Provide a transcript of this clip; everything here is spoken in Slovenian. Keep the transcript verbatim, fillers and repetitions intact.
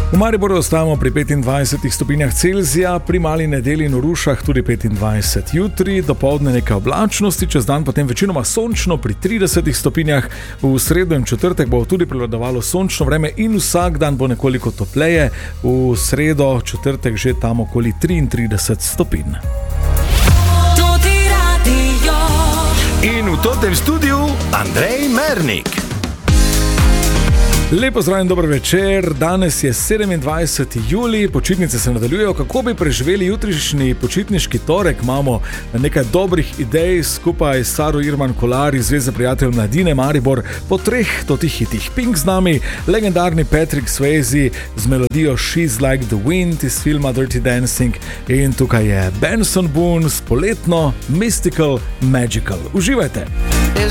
V Mariboru ostajamo pri petindvajsetih stopinjah Celzija, pri Mali nedelji in v Rušah tudi petindvajset. Jutri dopoldne nekaj oblačnosti, čez dan potem večinoma sončno pri tridesetih stopinjah. V sredo in četrtek bo tudi prevladovalo sončno vreme in vsak dan bo nekoliko topleje. V sredo, četrtek že tam okoli triintrideset stopinj. In v tem studiu Andrej Mernik. Lepo zdrav in dober večer. Danes je sedemindvajseti julij, počitnice se nadaljujejo. Kako bi preživeli jutrišnji počitniški torek? Imamo nekaj dobrih idej skupaj s Saro Irman Kolar iz Zveze prijateljev mladine Maribor. Po treh totih hitih Pink z nami, legendarni Patrick Swayze z melodijo She's Like the Wind iz filma Dirty Dancing in tukaj je Benson Boone s poletno Mystical Magical. Uživajte!